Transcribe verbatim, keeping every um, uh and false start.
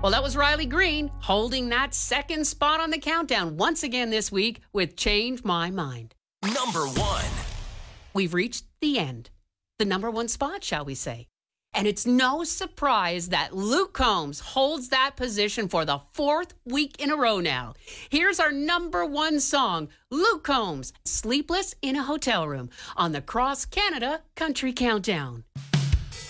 Well, that was Riley Green holding that second spot on the countdown once again this week with Change My Mind. Number one. We've reached the end. The number one spot, shall we say. And it's no surprise that Luke Combs holds that position for the fourth week in a row now. Here's our number one song, Luke Combs, Sleepless in a Hotel Room, on the Cross Canada Country Countdown.